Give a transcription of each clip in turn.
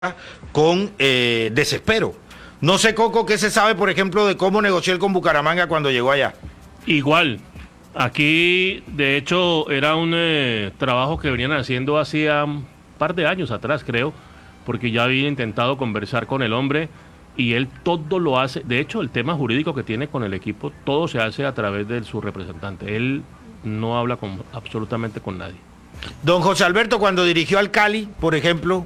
con desespero. No sé, Coco, qué se sabe, por ejemplo, de cómo negoció él con Bucaramanga cuando llegó allá. Igual, aquí de hecho era un trabajo que venían haciendo hacía un par de años atrás, creo, porque ya había intentado conversar con el hombre y él todo lo hace. De hecho, el tema jurídico que tiene con el equipo, todo se hace a través de su representante. Él no habla absolutamente con nadie. Don José Alberto, cuando dirigió al Cali, por ejemplo.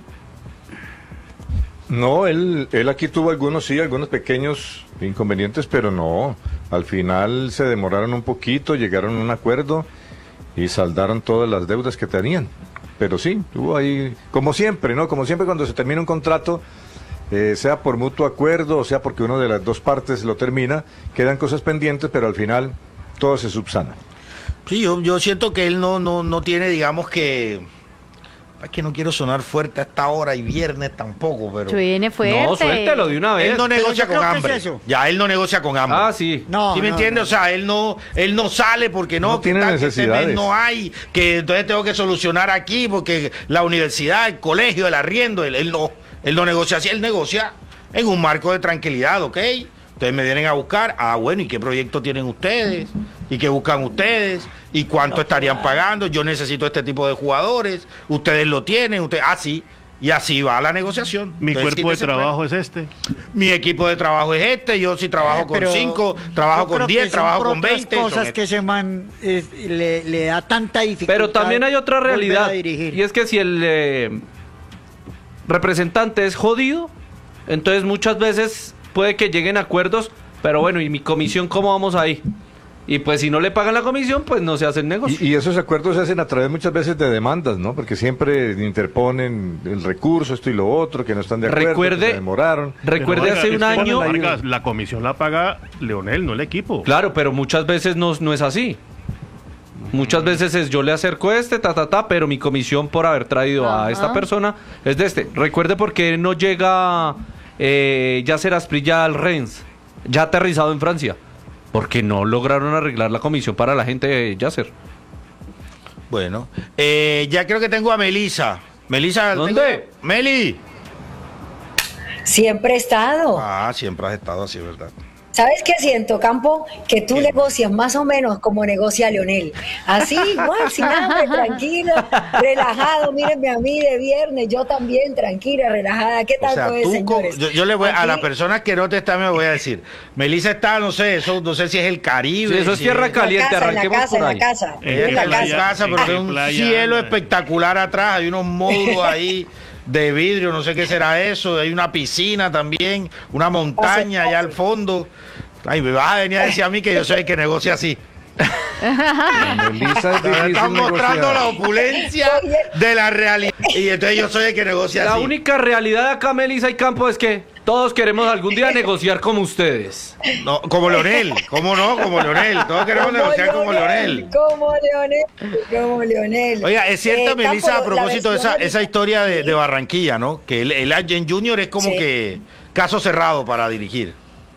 No, él aquí tuvo algunos pequeños inconvenientes, pero no, al final se demoraron un poquito, llegaron a un acuerdo y saldaron todas las deudas que tenían. Pero sí, tuvo ahí, como siempre, ¿no? Como siempre cuando se termina un contrato, sea por mutuo acuerdo, o sea porque una de las dos partes lo termina, quedan cosas pendientes, pero al final todo se subsana. Sí, yo siento que él no tiene, digamos que... Es que no quiero sonar fuerte a esta hora y viernes tampoco, pero... Viene fuerte. No, suéltelo de una vez. Él no negocia con hambre. Ya, él no negocia con hambre. Ah, sí. No, ¿sí me entiende? O sea, él no sale porque no tiene necesidades. Que no hay, que entonces tengo que solucionar aquí porque la universidad, el colegio, el arriendo, él no negocia así, él negocia en un marco de tranquilidad, ¿ok? Ustedes me vienen a buscar, bueno, ¿y qué proyecto tienen ustedes? ¿Y qué buscan ustedes? ¿Y cuánto estarían pagando? Yo necesito este tipo de jugadores, ustedes lo tienen, sí, y así va la negociación. Mi Entonces, cuerpo de trabajo es este. Mi equipo de trabajo es este, yo sí trabajo con 5, trabajo con 10, trabajo con 20. Cosas que ese man le da tanta dificultad. Pero también hay otra realidad, y es que si el representante es jodido, entonces muchas veces puede que lleguen a acuerdos, pero bueno, ¿y mi comisión cómo vamos ahí? Y pues si no le pagan la comisión, pues no se hacen negocios. Y esos acuerdos se hacen a través muchas veces de demandas, ¿no? Porque siempre interponen el recurso, esto y lo otro, que no están de acuerdo, que se demoraron. Recuerde hace un año... Vargas, la comisión la paga Leonel, no el equipo. Claro, pero muchas veces no es así. Muchas veces es yo le acerco pero mi comisión por haber traído a esta persona es de este. Recuerde por qué no llega Yasser Asprilla al Rennes, ya aterrizado en Francia. Porque no lograron arreglar la comisión para la gente de Yasser. Bueno, ya creo que tengo a Melisa. Melisa, ¿dónde? Meli. Siempre he estado. Siempre has estado así, ¿verdad? ¿Sabes qué siento, Campo? Que tú negocias más o menos como negocia Leonel. Así, igual, sin hambre, tranquilo, relajado. Mírenme a mí de viernes, yo también, tranquila, relajada. ¿Qué tal, señores? Yo le voy a la persona que no te está, me voy a decir. Melisa está, no sé si es el Caribe. Sí, eso es tierra caliente, arranquemos por ahí. En la casa, pero hay un cielo espectacular atrás, hay unos módulos ahí de vidrio, no sé qué será eso, hay una piscina también, una montaña allá al fondo. Ay, me vas a venir a decir a mí que yo soy el que negocia así. Melisa están mostrando la opulencia de la realidad y entonces yo soy el que negocia así. La única realidad de acá, Melisa y Campo, es que todos queremos algún día negociar como ustedes. No, como Leonel, ¿cómo no? Como Leonel, todos queremos negociar como Leonel. Como Leonel. Oiga, es cierta, Melisa, Campo, a propósito de esa historia de Barranquilla, ¿no? Que el Agent Junior es como que caso cerrado para dirigir.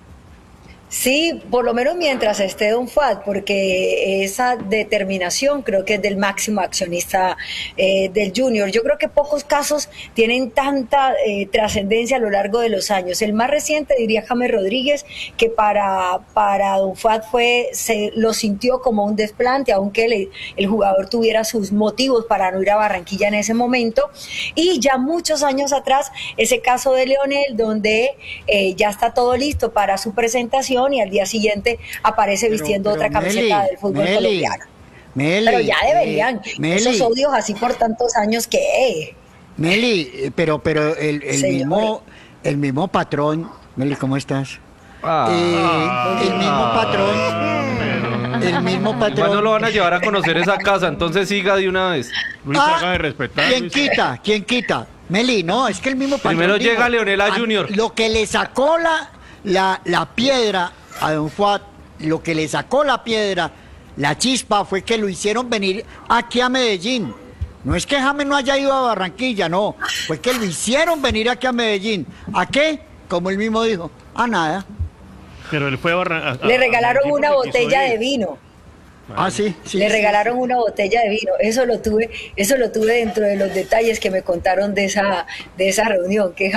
Sí, por lo menos mientras esté Don Fuad, porque esa determinación creo que es del máximo accionista del Junior. Yo creo que pocos casos tienen tanta trascendencia a lo largo de los años. El más reciente, diría James Rodríguez, que para Don Fuad lo sintió como un desplante, aunque el jugador tuviera sus motivos para no ir a Barranquilla en ese momento. Y ya muchos años atrás, ese caso de Leonel, donde ya está todo listo para su presentación, y al día siguiente aparece vistiendo otra camiseta del fútbol colombiano. Pero ya deberían, esos odios así por tantos años que... Meli, pero el mismo patrón, Meli, ¿cómo estás? El mismo patrón. Igual no lo van a llevar a conocer esa casa, entonces siga de una vez. Luis, haga de respetar. ¿Quién quita? Meli, no, es que el mismo patrón. Primero llega Leonel a Junior. Lo que le sacó la piedra a Don Fuad, lo que le sacó la piedra, la chispa, fue que lo hicieron venir aquí a Medellín. No es que James no haya ido a Barranquilla, no, fue que lo hicieron venir aquí a Medellín. ¿A qué? Como él mismo dijo, a nada. Pero él fue a Le regalaron una botella de vino. Ah, sí, sí. Le sí, regalaron una botella de vino. Eso lo tuve dentro de los detalles que me contaron de esa reunión. Que